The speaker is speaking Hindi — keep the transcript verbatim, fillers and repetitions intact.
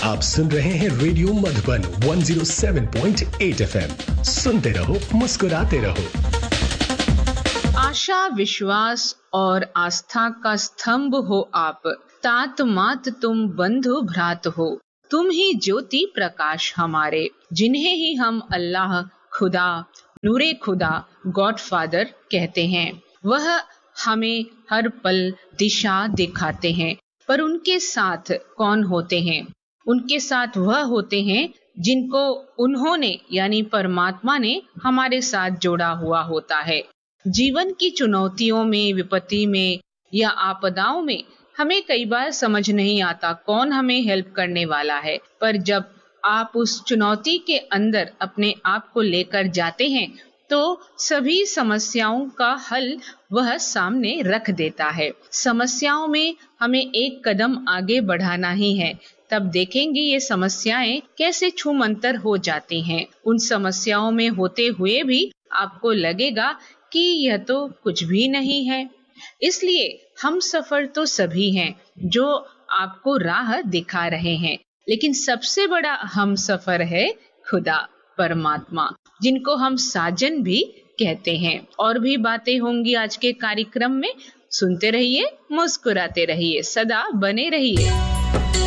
आप सुन रहे हैं रेडियो मधुबन एक सौ सात पॉइंट आठ एफएम। सुनते रहो, मुस्कुराते रहो। आशा, विश्वास और आस्था का स्तंभ हो आप, तात मात तुम बंधु भ्रात हो। तुम ही ज्योति प्रकाश हमारे, जिन्हें ही हम अल्लाह, खुदा, नूरे खुदा, गॉड फादर कहते हैं। वह हमें हर पल दिशा दिखाते हैं। पर उनके साथ कौन होते हैं? उनके साथ वह होते हैं जिनको उन्होंने यानी परमात्मा ने हमारे साथ जोड़ा हुआ होता है। जीवन की चुनौतियों में, विपत्ति में या आपदाओं में हमें कई बार समझ नहीं आता कौन हमें हेल्प करने वाला है। पर जब आप उस चुनौती के अंदर अपने आप को लेकर जाते हैं तो सभी समस्याओं का हल वह सामने रख देता है। समस्याओं में हमें एक कदम आगे बढ़ाना ही है, तब देखेंगे ये समस्याएं कैसे छूमंतर हो जाती हैं। उन समस्याओं में होते हुए भी आपको लगेगा कि यह तो कुछ भी नहीं है। इसलिए हम सफर तो सभी हैं जो आपको राह दिखा रहे हैं, लेकिन सबसे बड़ा हम सफर है खुदा, परमात्मा, जिनको हम साजन भी कहते हैं। और भी बातें होंगी आज के कार्यक्रम में। सुनते रहिए, मुस्कुराते रहिए, सदा बने रहिए।